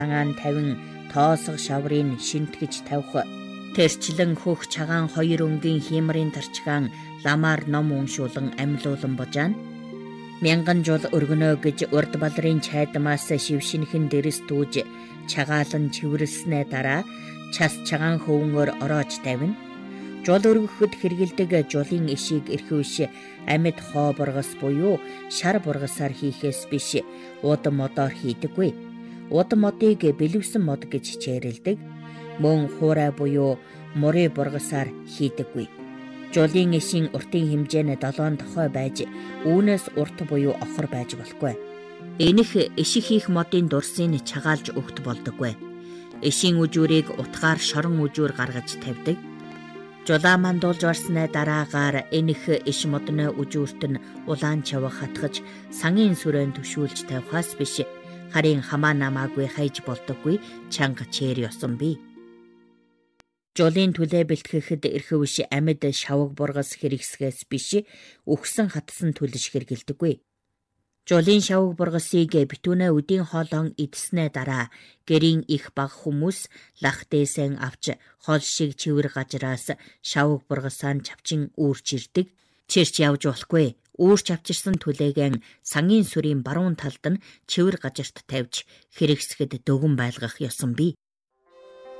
Цагаан тавин тоосго шаврын шинтгэж тавих. Тэрчлэн хөх чагаан хоёр өнгийн хиймрийн тарчгаан ламаар ном уншуулан амьлуулан божаана. Мянган жул өргөнөө гэж урд балрын чайдмаас шившинхэн дэрэс дүүж чагаалан чивэрлснээ дараа час чагаан хөвөнгөөр ороож тавина. Жул өргөхөд хэргэлдэг жулын ишийг эрхвэш амьд хоо бургас буюу шар бургасаар хийхээс биш удам модоор хийдэггүй. Удам модыг бэлэвсэн мод гэж чирэлдэг. Мөн хуурай буюу мурий бургасаар хийдэггүй. Жулын ишийн уртын хэмжээ нь 7 тохой байж үүнээс урт буюу охор байж болохгүй. Энэх ишиг хийх модын дурсыг чагаалж өгт болдоггүй. Ишийн үжүүрийг утгаар шорон үжүүр гаргаж тавьдаг. Жулаа мандуулж барснаа дараагаар энэх иш модны үжүүрт нь улаан чав хатгаж сангийн сүрэн төвшүүлж тавихаас биш харин хамаа намаагүй хайж болдоггүй чанга чээр ёсон бий. Жулын түлээ бэлтгэхэд эрхэвш амьд шавг бургас хэрэгсгээс биш үхсэн хатсан түлж хэргэлдэггүй. Жулын шавг бургасыг битүүнээ үдийн хоолон идснээ дараа гэрийн их баг хүмүүс лах дээсэн авч хол шиг чивэр гажраас шавг бургасаа чавчин үүрч ирдэг. Чирч явж болохгүй. Үүрч авчирсан түлээгэн сангийн сүрийн баруун талд нь чивэр гажирт тавьж хэрэгсгэд дөгөн байлгах ёсон бий.